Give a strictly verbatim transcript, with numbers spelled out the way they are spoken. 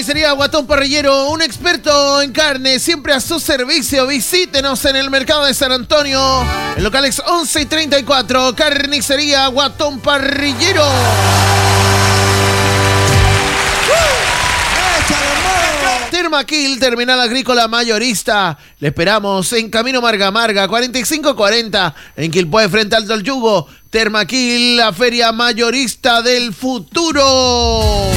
Carnicería Guatón Parrillero, un experto en carne, siempre a su servicio. Visítenos en el mercado de San Antonio, en locales once y treinta y cuatro. Carnicería Guatón Parrillero. Termaquil, Terminal Agrícola Mayorista. Le esperamos en Camino Marga Marga, cuarenta y cinco cuarenta, en Quilpué, frente al Yugo. Termaquil, la feria mayorista del futuro.